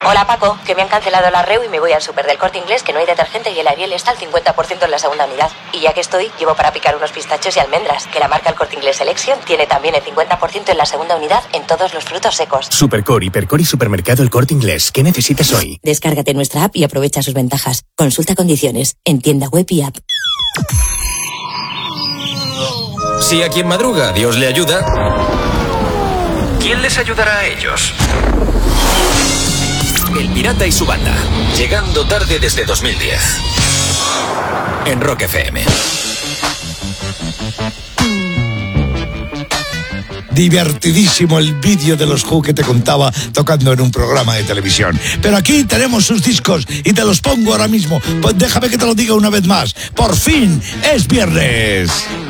Hola Paco, que me han cancelado la REU y me voy al súper del Corte Inglés, que no hay detergente y el Ariel está al 50% en la segunda unidad. Y ya que estoy, llevo para picar unos pistachos y almendras, que la marca El Corte Inglés Selection tiene también el 50% en la segunda unidad en todos los frutos secos. Supercor, Hipercor y Supermercado El Corte Inglés. ¿Qué necesitas hoy? Descárgate nuestra app y aprovecha sus ventajas. Consulta condiciones en tienda web y app. Si a quien madruga Dios le ayuda, ¿quién les ayudará a ellos? El Pirata y su banda, llegando tarde desde 2010 en Rock FM. Divertidísimo el vídeo de los Who que te contaba tocando en un programa de televisión. Pero aquí tenemos sus discos y te los pongo ahora mismo. Pues déjame que te lo diga una vez más. Por fin es viernes.